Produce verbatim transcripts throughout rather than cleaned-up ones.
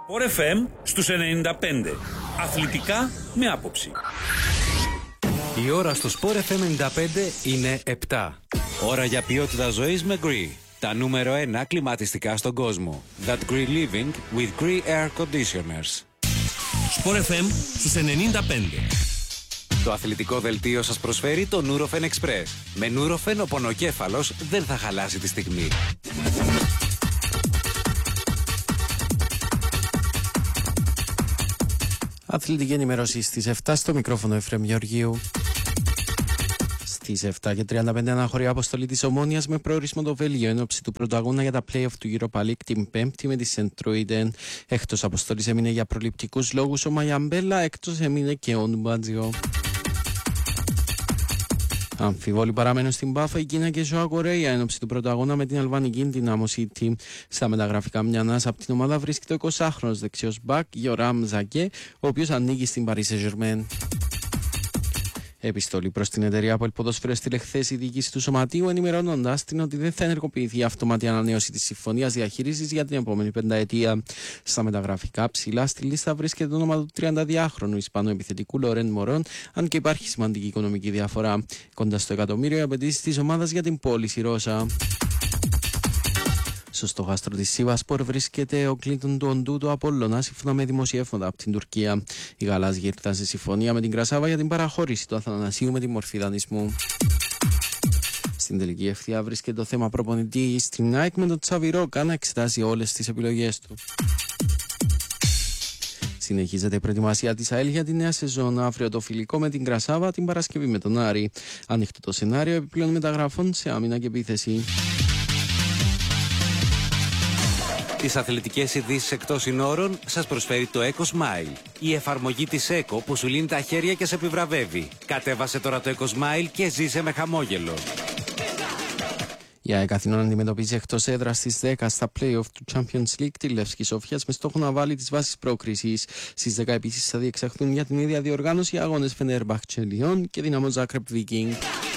Sport εφ εμ στους ενενήντα πέντε. Αθλητικά με άποψη. Η ώρα στο Sport εφ εμ ενενήντα πέντε είναι επτά. Ώρα για ποιότητα ζωής με Gree. Τα νούμερο ένα κλιματιστικά στον κόσμο. That Gree Living with Gree Air Conditioners. Sport εφ εμ στους ενενήντα πέντε. Το αθλητικό δελτίο σας προσφέρει το Nurofen Express. Με Nurofen ο πονοκέφαλος δεν θα χαλάσει τη στιγμή. Αθλητική ενημέρωση στις επτά, στο μικρόφωνο Εφραίμ Γεωργίου. Στις επτά και τριάντα πέντε αναχωρεί αποστολή της Ομόνοιας με προορισμό το Βέλγιο εν ώψη του πρωταγώνα για τα play-off του Europa League την Πέμπτη με τη Σεντρόιντεν. Εκτός αποστολής έμεινε για προληπτικούς λόγους ο Μαγιαμπέλα, εκτός έμεινε και ο Νουμπάτζιο. Αμφιβόλοι παραμένουν στην Πάφα η Κίνα και Ζωά Κορέια εν ώψη του πρωταγώνα με την αλβανική Δυνάμο City. Στα μεταγραφικά μιανάς από την ομάδα βρίσκεται ο εικοσάχρονος δεξιός μπακ Γιοράμ Ζακέ, ο οποίος ανήκει στην Paris Saint-Germain. Επιστολή προς την εταιρεία που Ποδόσφαιρο έστειλε χθες η διοίκηση του σωματείου, ενημερώνοντας την ότι δεν θα ενεργοποιηθεί η αυτόματη ανανέωση της συμφωνίας διαχείρισης για την επόμενη πενταετία. Στα μεταγραφικά ψηλά στη λίστα βρίσκεται το όνομα του τριανταδυάχρονου Ισπανού επιθετικού Λορέν Μορόν, αν και υπάρχει σημαντική οικονομική διαφορά. Κοντά στο εκατομμύριο οι απαιτήσεις της ομάδας για την πώληση Ρώσα. Στο στοχάστρο της Σίβασπορ βρίσκεται ο Κλίντον του Οντού του Απόλλωνα, σύμφωνα με δημοσιεύματα από την Τουρκία. Οι γαλάζιοι ήρθαν σε συμφωνία με την Κρασάβα για την παραχώρηση του Αθανασίου με τη μορφή δανεισμού. Στην τελική ευθεία βρίσκεται το θέμα προπονητή στην ΑΕΚ με τον Τσάβι Ρόκα να εξετάσει όλες τις επιλογές του. Συνεχίζεται η προετοιμασία της ΑΕΛ για τη νέα σεζόν. Αύριο το φιλικό με την Κρασάβα, την Παρασκευή με τον Άρη. Ανοιχτό το σενάριο επιπλέον μεταγραφών σε άμυνα και επίθεση. Τις αθλητικές ειδήσεις εκτός συνόρων σας προσφέρει το EcoSmile. Η εφαρμογή της Eco που σου λύνει τα χέρια και σε επιβραβεύει. Κατέβασε τώρα το EcoSmile και ζήσε με χαμόγελο. Η ΑΕΚ Αθηνών αντιμετωπίζει εκτός έδρας στις δέκα στα play-off του Champions League τη Λεύσκη Σόφιας με στόχο να βάλει τις βάσεις πρόκρισης. Στις δέκα επίσης θα διεξαχθούν για την ίδια διοργάνωση αγώνες Φενέρμπαχτσε Λιόν και Δυναμό Ζάκρεπ Βίκινγκ.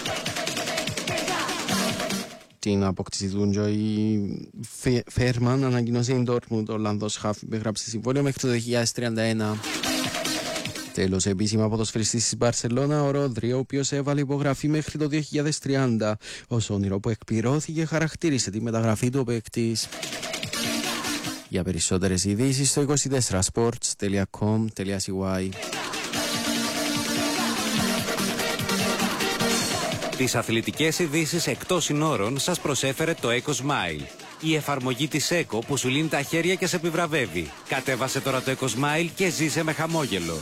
Την απόκτηση του Τζόι Φέρμαν ανακοινώσε η Ντόρτμουντ. Ο Ολλανδός χαφ υπέγραψε συμβόλαιο μέχρι το δύο χιλιάδες τριάντα ένα. Τέλος, επίσημα ποδοσφαιριστής της Μπαρσελόνα, ο Ρόδρι, ο οποίος έβαλε υπογραφή μέχρι το δύο χιλιάδες τριάντα. Ως όνειρο που εκπληρώθηκε, χαρακτήρισε τη μεταγραφή του ο παίκτης. Για περισσότερες ειδήσεις στο είκοσι τέσσερα σπορτς τελεία κομ τελεία σι γουάι. Τις αθλητικές ειδήσεις εκτός συνόρων σας προσέφερε το EcoSmile. Η εφαρμογή της Eco που σου λύνει τα χέρια και σε επιβραβεύει. Κατέβασε τώρα το EcoSmile και ζήσε με χαμόγελο.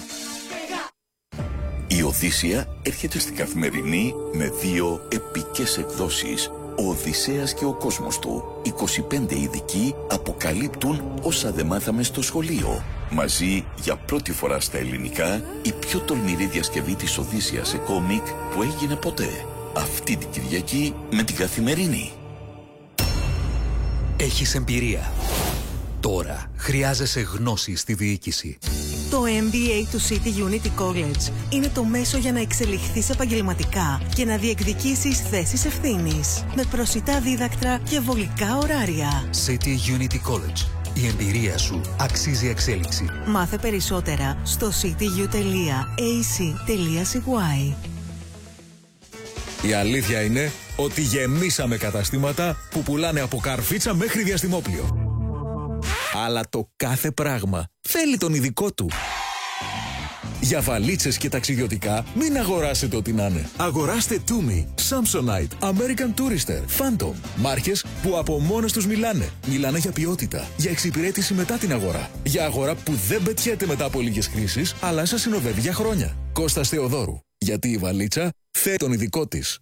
Η Οδύσσια έρχεται στην Καθημερινή με δύο επικές εκδόσεις. Ο Οδυσσέας και ο κόσμος του. είκοσι πέντε ειδικοί αποκαλύπτουν όσα δεν μάθαμε στο σχολείο. Μαζί για πρώτη φορά στα ελληνικά η πιο τολμηρή διασκευή της Οδύσσιας σε κόμικ που έγινε ποτέ. Αυτή την Κυριακή με την Καθημερινή. Έχεις εμπειρία. Τώρα χρειάζεσαι γνώση στη διοίκηση. Το εμ μπι έι του City Unity College είναι το μέσο για να εξελιχθείς επαγγελματικά και να διεκδικήσεις θέσεις ευθύνης. Με προσιτά δίδακτρα και βολικά ωράρια. City Unity College. Η εμπειρία σου αξίζει εξέλιξη. Μάθε περισσότερα στο cityU τελεία έι σι τελεία σι γουάι. Η αλήθεια είναι ότι γεμίσαμε καταστήματα που πουλάνε από καρφίτσα μέχρι διαστημόπλιο. Αλλά το κάθε πράγμα θέλει τον ειδικό του. Για βαλίτσες και ταξιδιωτικά μην αγοράσετε ό,τι να είναι. Αγοράστε Tumi, Samsonite, American Tourister, Phantom. Μάρκες που από μόνες τους μιλάνε. Μιλάνε για ποιότητα, για εξυπηρέτηση μετά την αγορά. Για αγορά που δεν πετιέται μετά από λίγες χρήσεις, αλλά σας συνοδεύει για χρόνια. Κώστας Θεοδόρου. Γιατί η βαλίτσα θέλει τον ειδικό της.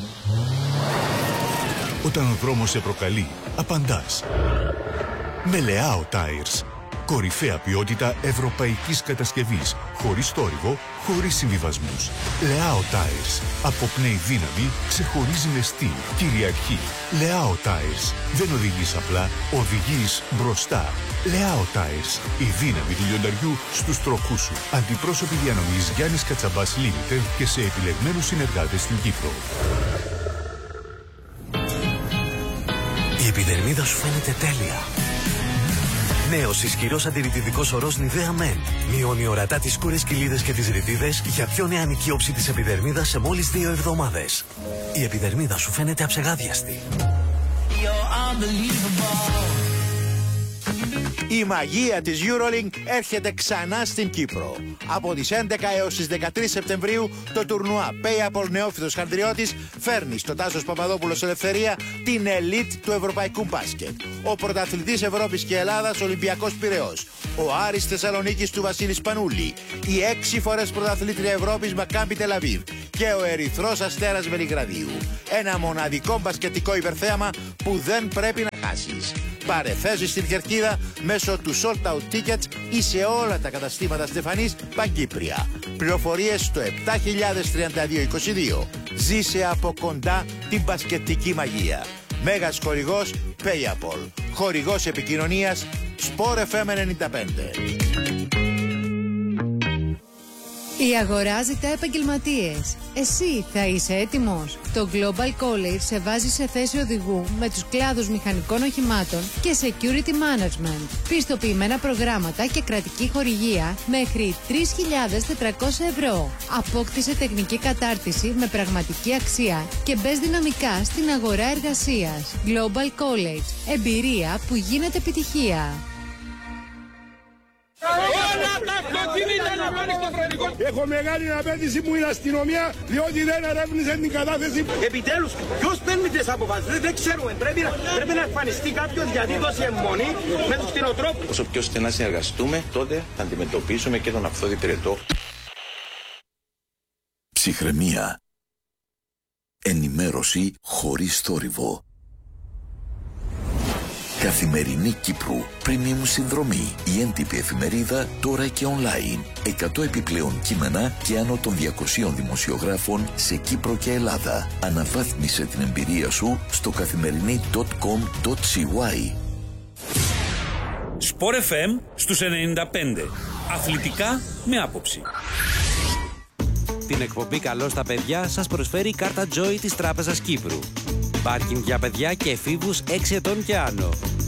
Όταν ο δρόμος σε προκαλεί, απαντάς. Με Λεάο Tires. Κορυφαία ποιότητα ευρωπαϊκής κατασκευής. Χωρίς θόρυβο, χωρίς συμβιβασμούς. Λεάο Tires. Αποπνέει δύναμη, ξεχωρίζει με στυλ, κυριαρχεί. Λεάο Tires. Δεν οδηγείς απλά, οδηγείς μπροστά. Λεάο Tires. Η δύναμη του λιονταριού στους τροχούς σου. Αντιπρόσωποι διανομής Γιάννης Κατσαμπάς Limited και σε επιλεγμένους συνεργάτες στην Κύπρο. Η επιδερμίδα σου φαίνεται τέλεια. Νέος ισχυρός αντιρρητιδικός ορός Nivea Men. Μειώνει ορατά τις σκούρες κοιλίδες και τις ρητίδες για πιο νεανική όψη της επιδερμίδας σε μόλις δύο εβδομάδες. Η επιδερμίδα σου φαίνεται αψεγάδιαστη. Η μαγεία της EuroLink έρχεται ξανά στην Κύπρο. Από τις έντεκα έως τις δεκατρείς Σεπτεμβρίου το τουρνουά PayApol Νεόφυτος Χανδριώτης φέρνει στο Τάσος Παπαδόπουλος Ελευθερία την ελίτ του ευρωπαϊκού μπάσκετ. Ο πρωταθλητής Ευρώπης και Ελλάδας Ολυμπιακός Πειραιώς. Ο Άρης Θεσσαλονίκης του Βασίλη Σπανούλη. Η έξι φορές πρωταθλήτρια Ευρώπης Μακάμπι Τελαβίβ. Και ο Ερυθρός Αστέρας Βελιγραδίου. Ένα μοναδικό μπασκετικό υπερθέαμα που δεν πρέπει να χάσεις. Πάρε θέση στην κερκίδα μέσω του Sold Out Tickets ή σε όλα τα καταστήματα Στεφανής Παγκύπρια. Πληροφορίες στο επτά χιλιάδες τριάντα δύο είκοσι δύο. Ζήσε από κοντά την μπασκετική μαγεία. Μέγας χορηγός PayApol. Χορηγός επικοινωνίας Sport εφ εμ ενενήντα πέντε. Η αγορά ζητά επαγγελματίες. Εσύ θα είσαι έτοιμος? Το Global College σε βάζει σε θέση οδηγού με τους κλάδους μηχανικών οχημάτων και Security Management. Πιστοποιημένα προγράμματα και κρατική χορηγία μέχρι τρεις χιλιάδες τετρακόσια ευρώ. Απόκτησε τεχνική κατάρτιση με πραγματική αξία και μπες δυναμικά στην αγορά εργασίας. Global College. Εμπειρία που γίνεται επιτυχία. Όλα τα αυτοκίνητα να πάνε στο χρονικό. Έχω μεγάλη απέτηση που η αστυνομία, διότι δεν ερεύνησε την κατάθεση. Επιτέλους, ποιος παίρνει τις αποφάσεις? Δεν ξέρουμε. Πρέπει να, πρέπει να εμφανιστεί κάποιος γιατί δώσει αιμονή με τους κτηνοτρόφους. Όσο πιο στενά συνεργαστούμε, τότε θα αντιμετωπίσουμε και τον αυθόδη πυρετό. Ψυχραιμία. Ενημέρωση χωρίς θόρυβο. Καθημερινή Κύπρου, premium συνδρομή, η έντυπη εφημερίδα τώρα και online. εκατό επιπλέον κείμενα και άνω των διακοσίων δημοσιογράφων σε Κύπρο και Ελλάδα. Αναβάθμισε την εμπειρία σου στο καθημερινή τελεία κομ τελεία σι γουάι. Sport εφ εμ στους ενενήντα πέντε. Αθλητικά με άποψη. Την εκπομπή «Καλό στα παιδιά» σας προσφέρει η κάρτα Joy της Τράπεζας Κύπρου. Πάρκινγκ για παιδιά και εφήβους έξι ετών και άνω.